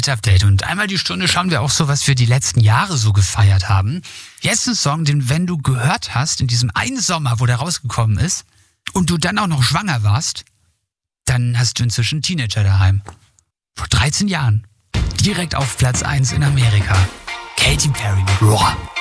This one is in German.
Hit-Update. Und einmal die Stunde schauen wir auch so, was wir die letzten Jahre so gefeiert haben. Jetzt ein Song, den, wenn du gehört hast, in diesem einen Sommer, wo der rausgekommen ist, und du dann auch noch schwanger warst, dann hast du inzwischen einen Teenager daheim. Vor 13 Jahren. Direkt auf Platz 1 in Amerika. Katy Perry mit Raw.